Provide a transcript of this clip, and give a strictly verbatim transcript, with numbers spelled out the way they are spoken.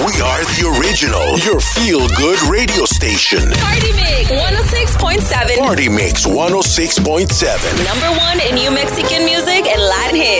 We are the original, your feel-good radio station. Party Mix one oh six point seven. Party Mix one oh six point seven. Number one in New Mexican music and Latin hits.